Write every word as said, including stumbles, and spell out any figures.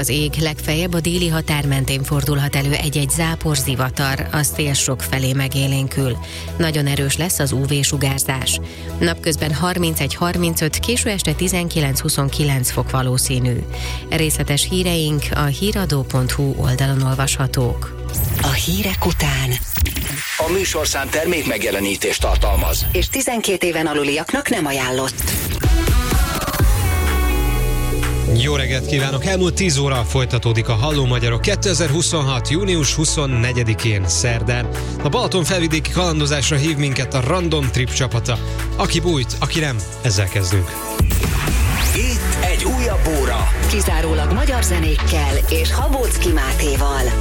Az ég, legfeljebb a déli határ mentén fordulhat elő egy-egy zápor zivatar, az szélsok felé megélénkül. Nagyon erős lesz az ú vé-sugárzás. Napközben harmincegy-harmincöt, késő este tizenkilenc-huszonkilenc fok valószínű. Részletes híreink a híradó pont hu oldalon olvashatók. A hírek után A műsorszám termék megjelenítést tartalmaz, és tizenkét éven aluliaknak nem ajánlott. Jó reggelt kívánok! Elmúlt tíz óra folytatódik a Halló Magyarok kétezer-huszonhat. június huszonnegyedikén szerdán. A Balaton felvidéki kalandozásra hív minket a Random Trip csapata. Aki bújt, aki nem, ezzel kezdünk. itt egy újabb óra. Kizárólag magyar zenékkel és Habóczki Mátéval.